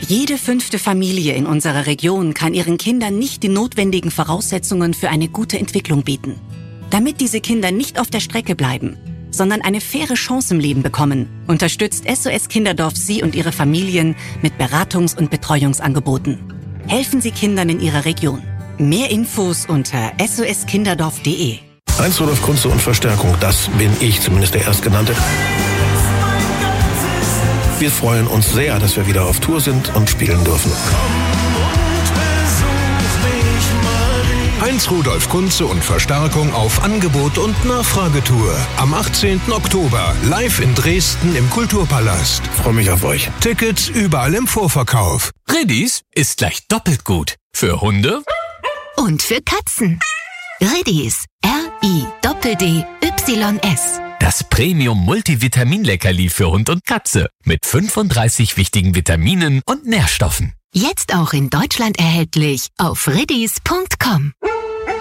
Jede 5. Familie in unserer Region kann ihren Kindern nicht die notwendigen Voraussetzungen für eine gute Entwicklung bieten. Damit diese Kinder nicht auf der Strecke bleiben, sondern eine faire Chance im Leben bekommen, unterstützt SOS Kinderdorf Sie und Ihre Familien mit Beratungs- und Betreuungsangeboten. Helfen Sie Kindern in Ihrer Region. Mehr Infos unter soskinderdorf.de. Heinz Rudolf Kunze und Verstärkung, das bin ich, zumindest der Erstgenannte. Wir freuen uns sehr, dass wir wieder auf Tour sind und spielen dürfen. Heinz Rudolf Kunze und Verstärkung auf Angebot und Nachfragetour. Am 18. Oktober live in Dresden im Kulturpalast. Freue mich auf euch. Tickets überall im Vorverkauf. Riddies ist gleich doppelt gut. Für Hunde und für Katzen. Riddies. RIDDYS. Das Premium-Multivitamin-Leckerli für Hund und Katze mit 35 wichtigen Vitaminen und Nährstoffen. Jetzt auch in Deutschland erhältlich auf riddies.com.